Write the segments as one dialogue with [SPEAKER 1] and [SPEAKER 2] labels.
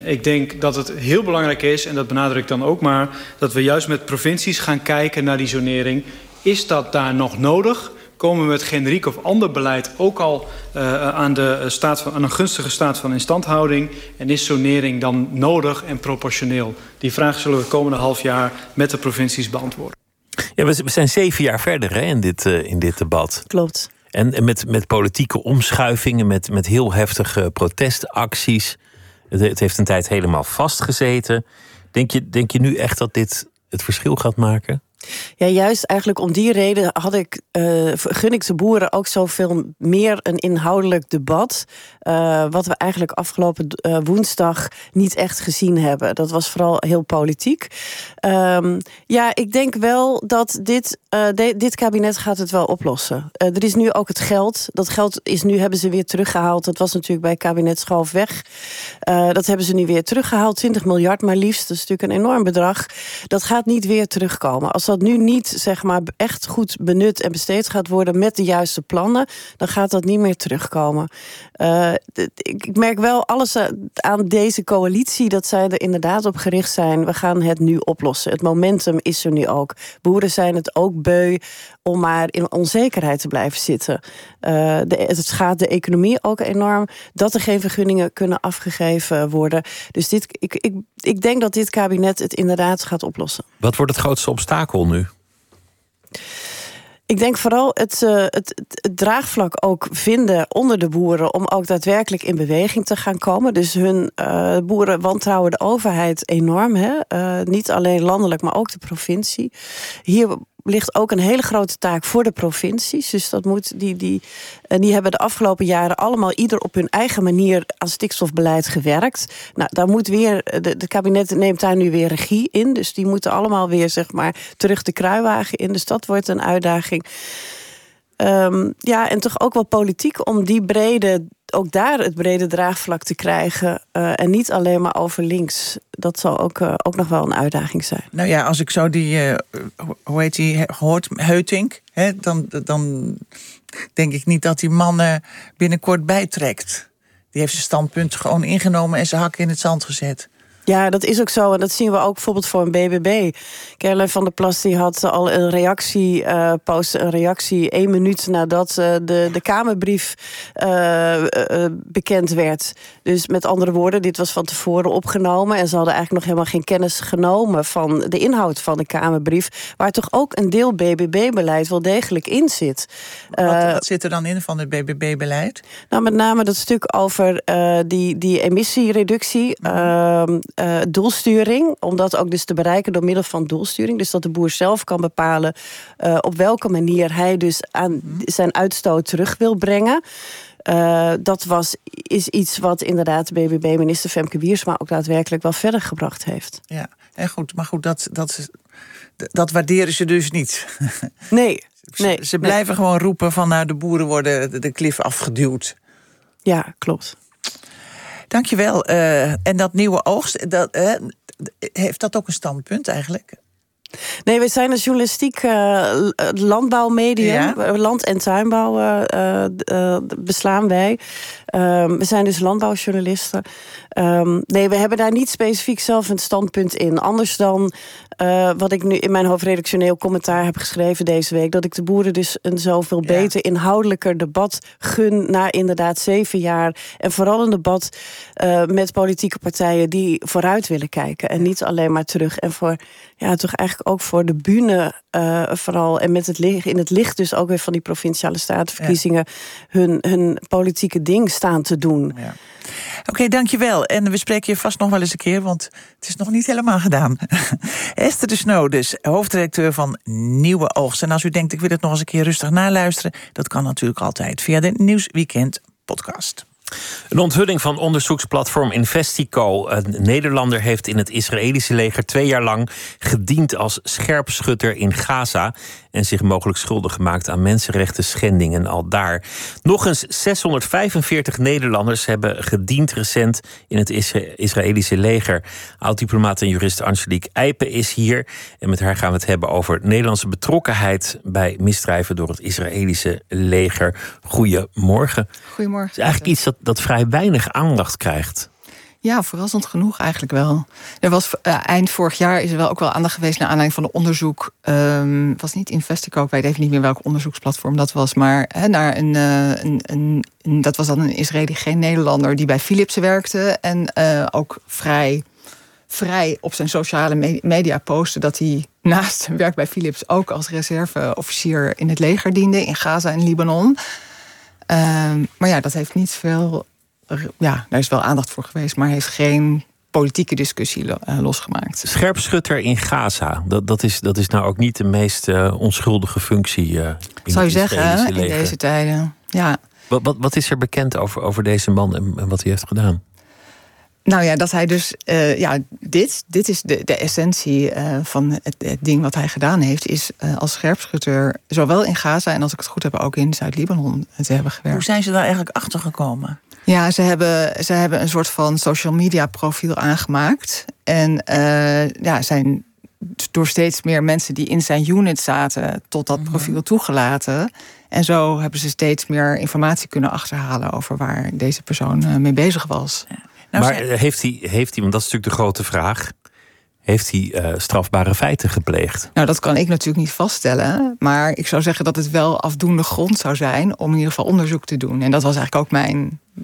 [SPEAKER 1] Ik denk dat het heel belangrijk is, en dat benadruk ik dan ook maar, dat we juist met provincies gaan kijken naar die zonering. Is dat daar nog nodig? Komen we met generiek of ander beleid ook al aan een gunstige staat van instandhouding? En is zonering dan nodig en proportioneel? Die vraag zullen we het komende half jaar met de provincies beantwoorden.
[SPEAKER 2] Ja, we zijn 7 jaar verder hè, in dit debat.
[SPEAKER 3] Klopt.
[SPEAKER 2] En met politieke omschuivingen, met heel heftige protestacties. Het heeft een tijd helemaal vastgezeten. Denk je nu echt dat dit het verschil gaat maken?
[SPEAKER 3] Ja, juist eigenlijk om die reden gun ik de boeren ook zoveel meer een inhoudelijk debat. Wat we eigenlijk afgelopen woensdag niet echt gezien hebben. Dat was vooral heel politiek. Ik denk wel dat dit kabinet gaat het wel oplossen. Er is nu ook het geld. Dat geld hebben ze weer teruggehaald. Dat was natuurlijk bij kabinet Schoof weg. Dat hebben ze nu weer teruggehaald. 20 miljard maar liefst. Dat is natuurlijk een enorm bedrag. Dat gaat niet weer terugkomen. Als dat nu niet zeg maar echt goed benut en besteed gaat worden met de juiste plannen, dan gaat dat niet meer terugkomen. Ik merk wel alles aan deze coalitie dat zij er inderdaad op gericht zijn. We gaan het nu oplossen. Het momentum is er nu ook. Boeren zijn het ook beu om maar in onzekerheid te blijven zitten. Het schaadt de economie ook enorm dat er geen vergunningen kunnen afgegeven worden. Dus ik denk dat dit kabinet het inderdaad gaat oplossen.
[SPEAKER 2] Wat wordt het grootste obstakel nu?
[SPEAKER 3] Ik denk vooral het draagvlak ook vinden onder de boeren om ook daadwerkelijk in beweging te gaan komen. Dus boeren wantrouwen de overheid enorm. Niet alleen landelijk, maar ook de provincie. Hier ligt ook een hele grote taak voor de provincies. Dus dat die hebben de afgelopen jaren allemaal ieder op hun eigen manier aan stikstofbeleid gewerkt. Nou, daar moet weer, de kabinet neemt daar nu weer regie in. Dus die moeten allemaal weer zeg maar terug de kruiwagen in. Dus dat wordt een uitdaging. En toch ook wel politiek om ook daar het brede draagvlak te krijgen. En niet alleen maar over links. Dat zal ook nog wel een uitdaging zijn.
[SPEAKER 4] Nou ja, als ik zo die, hoe heet die, hoort, Heutink, dan denk ik niet dat die man binnenkort bijtrekt. Die heeft zijn standpunt gewoon ingenomen en zijn hakken in het zand gezet.
[SPEAKER 3] Ja, dat is ook zo. En dat zien we ook bijvoorbeeld voor een BBB. Caroline van der Plas die had al een reactie, postte een reactie 1 minuut nadat de Kamerbrief bekend werd. Dus met andere woorden, dit was van tevoren opgenomen. En ze hadden eigenlijk nog helemaal geen kennis genomen van de inhoud van de Kamerbrief. Waar toch ook een deel BBB-beleid wel degelijk in zit.
[SPEAKER 4] Wat zit er dan in van het BBB-beleid?
[SPEAKER 3] Nou, met name dat stuk over die emissiereductie. Doelsturing, om dat ook dus te bereiken door middel van doelsturing. Dus dat de boer zelf kan bepalen op welke manier hij dus aan zijn uitstoot terug wil brengen. Dat is iets wat inderdaad BBB-minister Femke Wiersma ook daadwerkelijk wel verder gebracht heeft.
[SPEAKER 4] Ja, en goed, maar goed, dat waarderen ze dus niet.
[SPEAKER 3] Nee.
[SPEAKER 4] Ze blijven gewoon roepen van nou, de boeren worden de klif afgeduwd.
[SPEAKER 3] Ja, klopt.
[SPEAKER 4] Dankjewel. En dat nieuwe oogst, heeft dat ook een standpunt eigenlijk?
[SPEAKER 3] Nee, we zijn een journalistiek landbouwmedium. Ja. Land- en tuinbouw beslaan wij. We zijn dus landbouwjournalisten. Nee, we hebben daar niet specifiek zelf een standpunt in. Anders dan wat ik nu in mijn hoofdredactioneel commentaar heb geschreven deze week. Dat ik de boeren dus een zoveel beter, inhoudelijker debat gun na inderdaad 7 jaar. En vooral een debat met politieke partijen die vooruit willen kijken. En niet alleen maar terug. En toch eigenlijk ook voor de bühne vooral. En met in het licht dus ook weer van die provinciale statenverkiezingen hun politieke ding staan te doen. Ja.
[SPEAKER 4] Oké, dankjewel. En we spreken je vast nog wel eens een keer, want het is nog niet helemaal gedaan. Esther de Snoo dus, hoofdredacteur van Nieuwe Oogst. En als u denkt, ik wil het nog eens een keer rustig naluisteren, dat kan natuurlijk altijd via de Nieuwsweekend podcast.
[SPEAKER 2] Een onthulling van onderzoeksplatform Investico. Een Nederlander heeft in het Israëlische leger 2 jaar lang gediend als scherpschutter in Gaza en zich mogelijk schuldig gemaakt aan mensenrechten schendingen al daar. Nog eens 645 Nederlanders hebben gediend recent in het Israëlische leger. Oud-diplomaat en jurist Angelique Eipen is hier. En met haar gaan we het hebben over Nederlandse betrokkenheid bij misdrijven door het Israëlische leger. Goedemorgen.
[SPEAKER 5] Goedemorgen.
[SPEAKER 2] Het is eigenlijk iets dat vrij weinig aandacht krijgt.
[SPEAKER 5] Ja, verrassend genoeg eigenlijk wel. Er was eind vorig jaar is er wel ook wel aandacht geweest naar aanleiding van een onderzoek. Het was niet Investico, ik weet even niet meer welk onderzoeksplatform dat was, maar naar dat was dan een Israëli, geen Nederlander, die bij Philips werkte en ook vrij op zijn sociale media postte dat hij naast zijn werk bij Philips ook als reserveofficier in het leger diende in Gaza en Libanon. Maar ja, dat heeft niet veel. Ja, daar is wel aandacht voor geweest, maar heeft geen politieke discussie losgemaakt.
[SPEAKER 2] Scherpschutter in Gaza, dat is nou ook niet de meest onschuldige functie.
[SPEAKER 5] Zou je zeggen, in deze tijden. Ja.
[SPEAKER 2] Wat is er bekend over deze man en wat hij heeft gedaan?
[SPEAKER 5] Nou ja, dat hij dus. Dit is de essentie van het ding wat hij gedaan heeft, is als scherpschutter zowel in Gaza en als ik het goed heb ook in Zuid-Libanon te hebben gewerkt.
[SPEAKER 4] Hoe zijn ze daar eigenlijk achter gekomen?
[SPEAKER 5] Ja, ze hebben een soort van social media profiel aangemaakt. En zijn door steeds meer mensen die in zijn unit zaten tot dat profiel toegelaten. En zo hebben ze steeds meer informatie kunnen achterhalen over waar deze persoon mee bezig was.
[SPEAKER 4] Ja. Nou,
[SPEAKER 2] maar heeft hij, want dat is natuurlijk de grote vraag, heeft hij strafbare feiten gepleegd?
[SPEAKER 5] Nou, dat kan ik natuurlijk niet vaststellen. Maar ik zou zeggen dat het wel afdoende grond zou zijn om in ieder geval onderzoek te doen. En dat was eigenlijk ook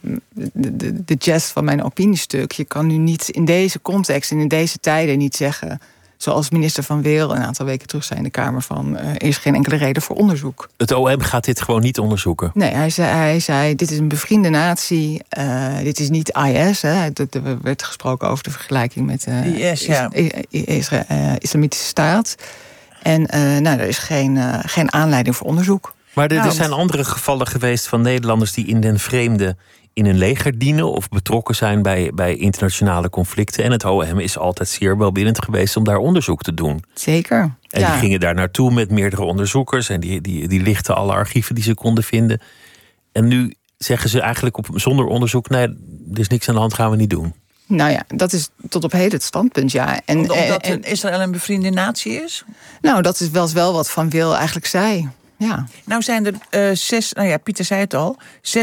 [SPEAKER 5] de gist van mijn opiniestuk. Je kan nu niet in deze context en in deze tijden niet zeggen, zoals minister Van Weel een aantal weken terug zei in de Kamer, van er is geen enkele reden voor onderzoek.
[SPEAKER 2] Het OM gaat dit gewoon niet onderzoeken?
[SPEAKER 5] Nee, hij zei dit is een bevriende natie, dit is niet IS. Er werd gesproken over de vergelijking met
[SPEAKER 4] IS, ja.
[SPEAKER 5] Islamitische Staat. En er is geen aanleiding voor onderzoek.
[SPEAKER 2] Maar er zijn andere gevallen geweest van Nederlanders die in den vreemde in een leger dienen of betrokken zijn bij internationale conflicten. En het OM is altijd zeer welwillend geweest om daar onderzoek te doen.
[SPEAKER 5] Zeker.
[SPEAKER 2] En die gingen daar naartoe met meerdere onderzoekers en die lichten alle archieven die ze konden vinden. En nu zeggen ze eigenlijk zonder onderzoek, nee, er is niks aan de hand, gaan we niet doen.
[SPEAKER 5] Nou ja, dat is tot op heden het standpunt, ja.
[SPEAKER 4] Omdat Israël een bevriende natie is?
[SPEAKER 5] Nou, dat is wel wat Van Wil eigenlijk zei. Ja.
[SPEAKER 4] Nou zijn er Pieter zei het al,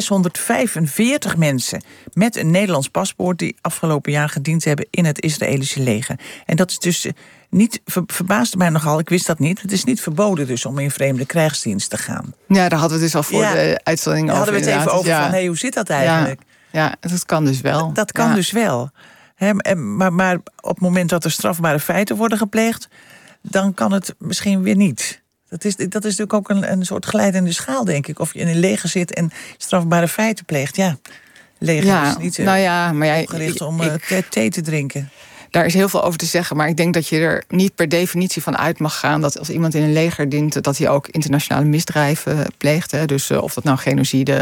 [SPEAKER 4] 645 mensen met een Nederlands paspoort die afgelopen jaar gediend hebben in het Israëlische leger. En dat is dus niet, verbaasde mij nogal, ik wist dat niet. Het is niet verboden dus om in vreemde krijgsdienst te gaan.
[SPEAKER 5] Ja, daar hadden we het dus al voor de uitzending over.
[SPEAKER 4] Daar hadden we het even over van, hoe zit dat eigenlijk?
[SPEAKER 5] Ja, dat kan dus wel.
[SPEAKER 4] Dat kan dus wel. Maar op het moment dat er strafbare feiten worden gepleegd, dan kan het misschien weer niet. Dat is natuurlijk ook een soort glijdende schaal, denk ik. Of je in een leger zit en strafbare feiten pleegt. Ja, leger is niet opgericht om thee te drinken.
[SPEAKER 5] Daar is heel veel over te zeggen, maar ik denk dat je er niet per definitie van uit mag gaan dat als iemand in een leger dient, dat hij ook internationale misdrijven pleegt. Hè. Dus of dat nou genocide,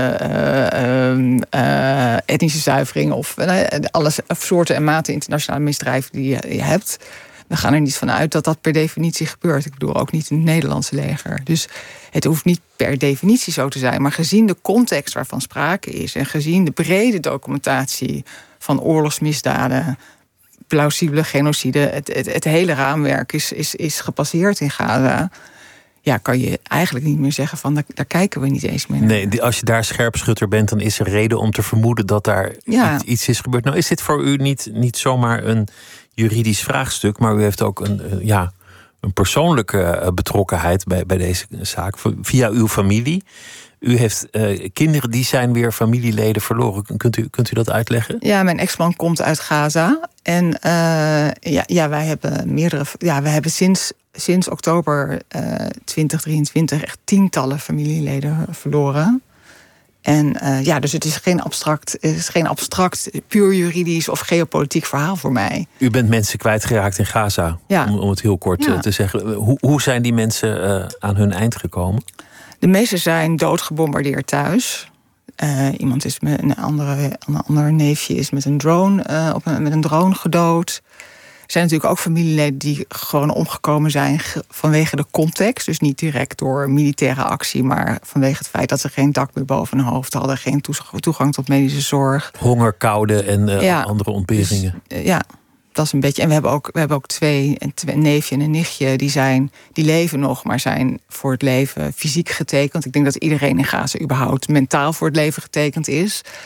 [SPEAKER 5] etnische zuivering of alle soorten en maten internationale misdrijven die je hebt. We gaan er niet van uit dat dat per definitie gebeurt. Ik bedoel ook niet in het Nederlandse leger. Dus het hoeft niet per definitie zo te zijn. Maar gezien de context waarvan sprake is en gezien de brede documentatie van oorlogsmisdaden, plausibele genocide, het hele raamwerk is gepasseerd in Gaza. Ja, kan je eigenlijk niet meer zeggen van daar kijken we niet eens meer naar.
[SPEAKER 2] Nee, als je daar scherpschutter bent, dan is er reden om te vermoeden dat daar iets is gebeurd. Nou, is dit voor u niet zomaar een juridisch vraagstuk, maar u heeft ook een persoonlijke betrokkenheid bij deze zaak via uw familie. U heeft kinderen die zijn weer familieleden verloren. Kunt u dat uitleggen?
[SPEAKER 5] Ja, mijn ex-man komt uit Gaza. En wij hebben we hebben sinds oktober 2023 echt tientallen familieleden verloren. En dus het is geen abstract, puur juridisch of geopolitiek verhaal voor mij.
[SPEAKER 2] U bent mensen kwijtgeraakt in Gaza, om het heel kort te zeggen. Hoe zijn die mensen aan hun eind gekomen?
[SPEAKER 5] De meeste zijn doodgebombardeerd thuis. Iemand is met een ander neefje is met een drone gedood. Er zijn natuurlijk ook familieleden die gewoon omgekomen zijn vanwege de context. Dus niet direct door militaire actie, maar vanwege het feit dat ze geen dak meer boven hun hoofd hadden, geen toegang tot medische zorg.
[SPEAKER 2] Honger, koude en andere ontberingen.
[SPEAKER 5] Dus, dat is een beetje. En we hebben ook twee, een neefje en een nichtje, die leven nog, maar zijn voor het leven fysiek getekend. Ik denk dat iedereen in Gaza überhaupt mentaal voor het leven getekend is.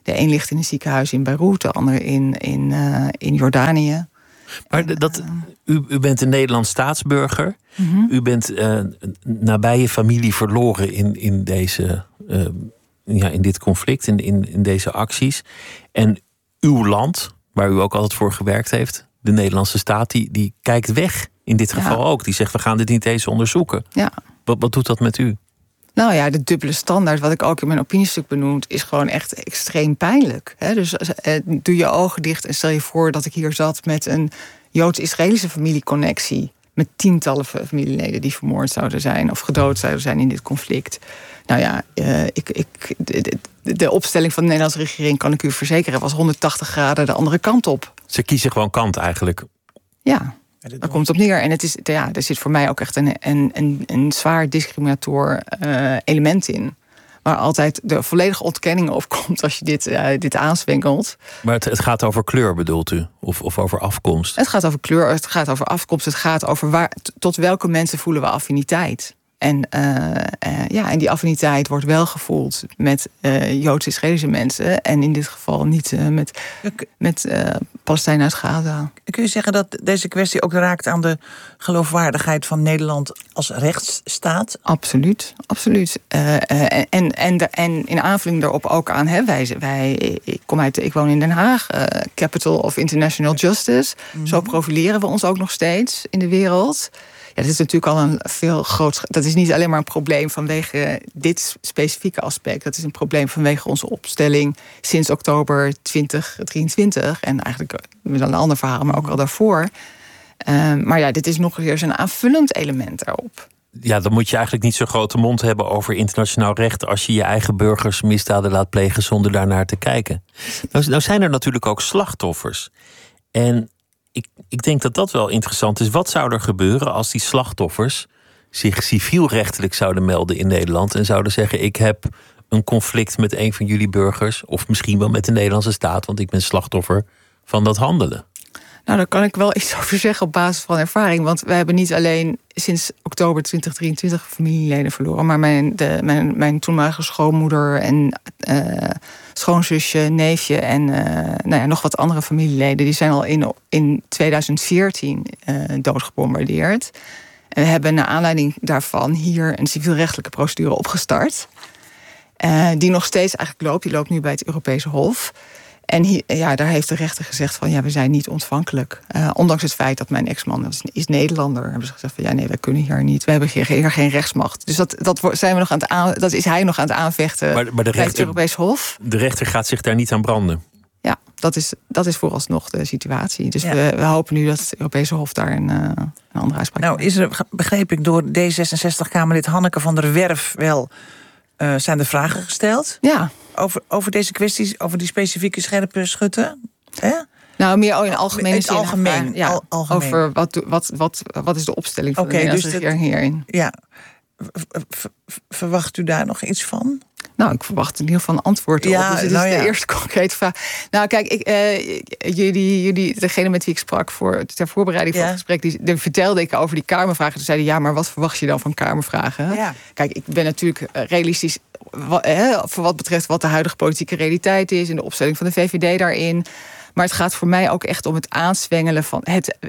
[SPEAKER 5] De een ligt in een ziekenhuis in Beirut, de ander in Jordanië.
[SPEAKER 2] Maar u bent een Nederlands staatsburger. Mm-hmm. U bent nabije familie verloren in deze, in dit conflict, in deze acties. En uw land, waar u ook altijd voor gewerkt heeft, de Nederlandse staat, die kijkt weg in dit geval ook. Die zegt, we gaan dit niet eens onderzoeken.
[SPEAKER 5] Ja.
[SPEAKER 2] Wat doet dat met u?
[SPEAKER 5] Nou ja, de dubbele standaard, wat ik ook in mijn opiniestuk benoemd, is gewoon echt extreem pijnlijk. Dus doe je ogen dicht en stel je voor dat ik hier zat met een Joods-Israëlische familieconnectie, met tientallen familieleden die vermoord zouden zijn of gedood zouden zijn in dit conflict. Nou ja, de opstelling van de Nederlandse regering, kan ik u verzekeren, was 180 graden de andere kant op.
[SPEAKER 2] Ze kiezen gewoon kant eigenlijk.
[SPEAKER 5] Ja. Daar komt het op neer. En het is, er zit voor mij ook echt een zwaar discriminator element in. Waar altijd de volledige ontkenning op komt als je dit aanzwengelt.
[SPEAKER 2] Maar het gaat over kleur, bedoelt u? Of over afkomst?
[SPEAKER 5] Het gaat over kleur, het gaat over afkomst. Het gaat over tot welke mensen voelen we affiniteit. En die affiniteit wordt wel gevoeld met Joods-Israëlische mensen. En in dit geval niet met Palestijnen uit Gaza.
[SPEAKER 4] Kun je zeggen dat deze kwestie ook raakt aan de geloofwaardigheid van Nederland als rechtsstaat?
[SPEAKER 5] Absoluut, absoluut. En in aanvulling daarop ook aan, ik woon in Den Haag, Capital of International Justice. Mm-hmm. Zo profileren we ons ook nog steeds in de wereld. Ja, dat is natuurlijk al een veel groot. Dat is niet alleen maar een probleem vanwege dit specifieke aspect. Dat is een probleem vanwege onze opstelling sinds oktober 2023. En eigenlijk met een ander verhaal, maar ook al daarvoor. Maar ja, dit is nog eens een aanvullend element daarop.
[SPEAKER 2] Ja, dan moet je eigenlijk niet zo'n grote mond hebben over internationaal recht als je je eigen burgers misdaden laat plegen zonder daarnaar te kijken. Nou zijn er natuurlijk ook slachtoffers. En ik denk dat dat wel interessant is. Wat zou er gebeuren als die slachtoffers zich civielrechtelijk zouden melden in Nederland en zouden zeggen, ik heb een conflict met een van jullie burgers, of misschien wel met de Nederlandse staat, want ik ben slachtoffer van dat handelen?
[SPEAKER 5] Nou, daar kan ik wel iets over zeggen op basis van ervaring. Want we hebben niet alleen sinds oktober 2023 familieleden verloren, maar mijn toenmalige schoonmoeder en schoonzusje, neefje en nog wat andere familieleden, die zijn al in 2014 doodgebombardeerd. En we hebben naar aanleiding daarvan hier een civielrechtelijke procedure opgestart. Die nog steeds eigenlijk loopt. Die loopt nu bij het Europese Hof. En daar heeft de rechter gezegd van we zijn niet ontvankelijk. Ondanks het feit dat mijn ex-man is Nederlander. Hebben ze gezegd van wij kunnen hier niet. We hebben hier geen rechtsmacht. Dus dat is hij nog aan het aanvechten maar de rechter, bij het Europees Hof.
[SPEAKER 2] De rechter gaat zich daar niet aan branden.
[SPEAKER 5] Ja, dat is vooralsnog de situatie. Dus we hopen nu dat het Europese Hof daar een andere uitspraak
[SPEAKER 4] heeft. Nou is er, begreep ik, door D66-Kamerlid Hanneke van der Werf wel zijn er vragen gesteld.
[SPEAKER 5] Ja.
[SPEAKER 4] Over deze kwesties, over die specifieke scherpe schutten?
[SPEAKER 5] Nou, meer in algemene zin.
[SPEAKER 4] Algemeen.
[SPEAKER 5] Ja, over wat is de opstelling van de Nederlandse regering hierin? Ja.
[SPEAKER 4] Verwacht u daar nog iets van?
[SPEAKER 5] Nou, ik verwacht in ieder geval een antwoord op. Dus dit is de eerste concrete vraag. Nou, kijk, degene met wie ik sprak ter voorbereiding van het gesprek, die vertelde ik over die Kamervragen. Toen zeiden maar wat verwacht je dan van Kamervragen? Ja. Kijk, ik ben natuurlijk realistisch voor wat betreft wat de huidige politieke realiteit is en de opstelling van de VVD daarin. Maar het gaat voor mij ook echt om het aanzwengelen van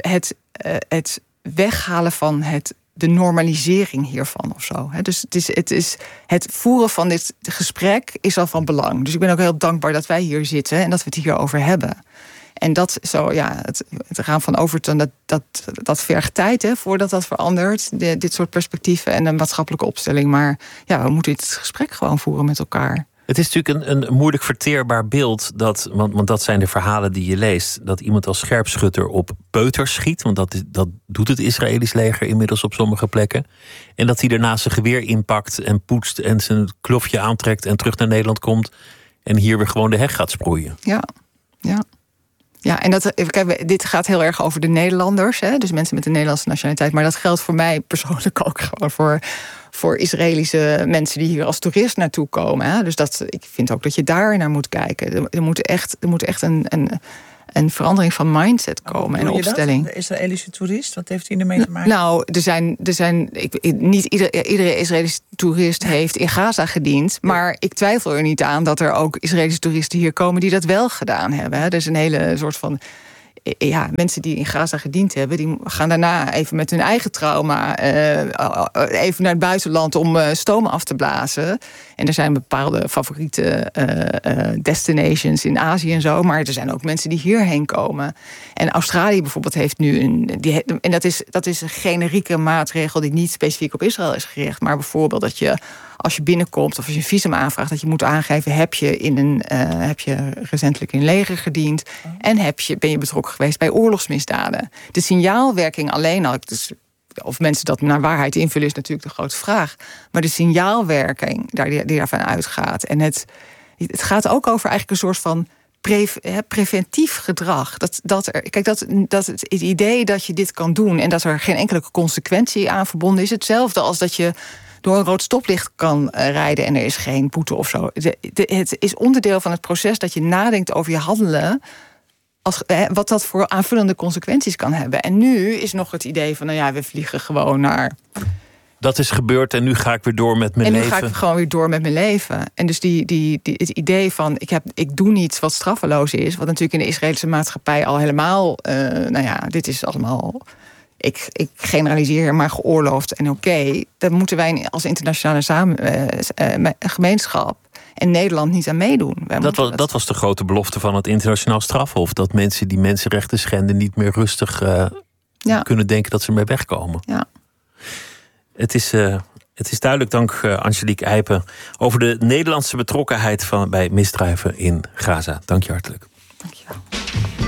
[SPEAKER 5] het weghalen van de normalisering hiervan of zo. Dus het voeren van dit gesprek is al van belang. Dus ik ben ook heel dankbaar dat wij hier zitten en dat we het hierover hebben. En dat zo, het gaan van Overton, dat vergt tijd voordat dat verandert. Dit soort perspectieven en een maatschappelijke opstelling. Maar we moeten dit gesprek gewoon voeren met elkaar.
[SPEAKER 2] Het is natuurlijk een moeilijk verteerbaar beeld, want dat zijn de verhalen die je leest, dat iemand als scherpschutter op peuters schiet, want dat doet het Israëlisch leger inmiddels op sommige plekken, en dat hij daarna zijn geweer inpakt en poetst en zijn klofje aantrekt en terug naar Nederland komt en hier weer gewoon de heg gaat sproeien.
[SPEAKER 5] Ja, en dit gaat heel erg over de Nederlanders, dus mensen met een Nederlandse nationaliteit, maar dat geldt voor mij persoonlijk ook gewoon voor Israëlische mensen die hier als toerist naartoe komen. Dus ik vind ook dat je daar naar moet kijken. Er moet echt een verandering van mindset komen en opstelling.
[SPEAKER 4] De Israëlische toerist, wat heeft hij ermee te maken?
[SPEAKER 5] Nou, niet iedere Israëlische toerist heeft in Gaza gediend. Maar ik twijfel er niet aan dat er ook Israëlische toeristen hier komen die dat wel gedaan hebben. Er is een hele soort van... Ja, mensen die in Gaza gediend hebben, die gaan daarna even met hun eigen trauma even naar het buitenland om stoom af te blazen. En er zijn bepaalde favoriete destinations in Azië en zo, maar er zijn ook mensen die hierheen komen. En Australië bijvoorbeeld heeft nu en dat is een generieke maatregel die niet specifiek op Israël is gericht, maar bijvoorbeeld dat je als je binnenkomt of als je een visum aanvraagt, dat je moet aangeven, heb je recentelijk in leger gediend en ben je betrokken geweest bij oorlogsmisdaden. De signaalwerking alleen al, dus of mensen dat naar waarheid invullen is natuurlijk de grote vraag. Maar de signaalwerking die daarvan uitgaat. En het gaat ook over eigenlijk een soort van preventief gedrag. Het idee dat je dit kan doen en dat er geen enkele consequentie aan verbonden is. Hetzelfde als dat je door een rood stoplicht kan rijden en er is geen boete of zo. Het is onderdeel van het proces dat je nadenkt over je handelen, wat dat voor aanvullende consequenties kan hebben. En nu is nog het idee van, we vliegen gewoon naar...
[SPEAKER 2] Dat is gebeurd en nu ga ik weer door met mijn leven.
[SPEAKER 5] En nu ga ik gewoon weer door met mijn leven. En dus het idee van, ik doe niets wat straffeloos is, wat natuurlijk in de Israëlische maatschappij al helemaal... dit is allemaal... Ik generaliseer, maar geoorloofd en oké. Daar moeten wij als internationale gemeenschap en Nederland niet aan meedoen.
[SPEAKER 2] Dat was de grote belofte van het internationaal strafhof. Dat mensen die mensenrechten schenden niet meer rustig kunnen denken dat ze ermee wegkomen.
[SPEAKER 5] Ja.
[SPEAKER 2] Het is duidelijk, dank Angelique Eipen, over de Nederlandse betrokkenheid bij misdrijven in Gaza. Dank je hartelijk.
[SPEAKER 5] Dank je wel.